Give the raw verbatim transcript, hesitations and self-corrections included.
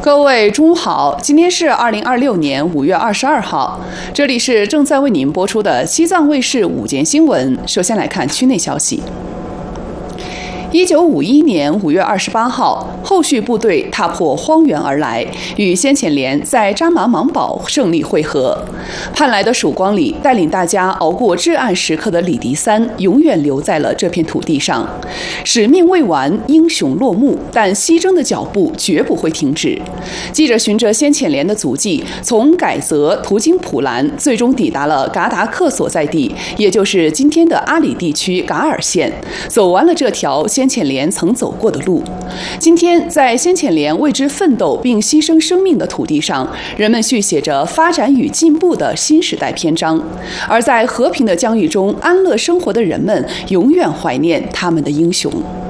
各位中午好，今天是二零二六年五月二十二号，这里是正在为您播出的西藏卫视午间新闻。首先来看区内消息。一九五一年五月二十八号，后续部队踏破荒原而来，与先遣连在扎玛芒堡胜利会合。盼来的曙光里，带领大家熬过至暗时刻的李迪三，永远留在了这片土地上。使命未完，英雄落幕，但西征的脚步绝不会停止。记者循着先遣连的足迹，从改则途经普兰，最终抵达了嘎达克所在地，也就是今天的阿里地区噶尔县，走完了这条先遣连曾走过的路。今天，在先遣连为之奋斗并牺牲生命的土地上，人们续写着发展与进步的新时代篇章。而在和平的疆域中安乐生活的人们，永远怀念他们的英雄。